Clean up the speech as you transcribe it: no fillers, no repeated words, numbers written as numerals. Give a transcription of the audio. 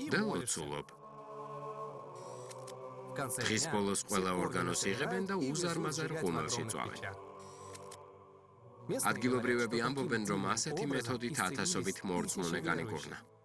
და ლოცულობ. დღის ბოლოს ყველა ორგანოს იღებენ და უზარმაზარ ღუმელში წვავენ. ადგილობრივები ამბობენ, რომ ასეთი მეთოდით ათასობით მორწმუნე განიკურნა.